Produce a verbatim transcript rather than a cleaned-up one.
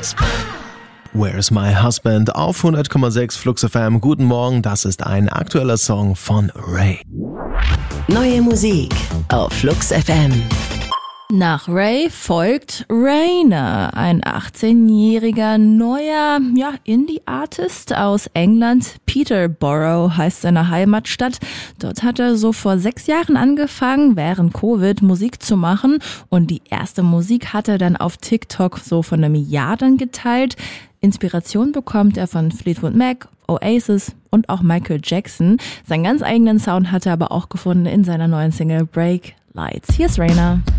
Husband? Where's My Husband auf hundert Komma sechs Flux F M. Guten Morgen, das ist ein aktueller Song von Ray. Neue Musik auf Flux F M. Nach Ray folgt Rainer, ein achtzehnjähriger neuer ja, Indie-Artist aus England. Peterborough heißt seine Heimatstadt. Dort hat er so vor sechs Jahren angefangen, während Covid Musik zu machen. Und die erste Musik hat er dann auf TikTok so von einem Jahr dann geteilt. Inspiration bekommt er von Fleetwood Mac, Oasis und auch Michael Jackson. Seinen ganz eigenen Sound hat er aber auch gefunden in seiner neuen Single Break Lights. Hier ist Rainer.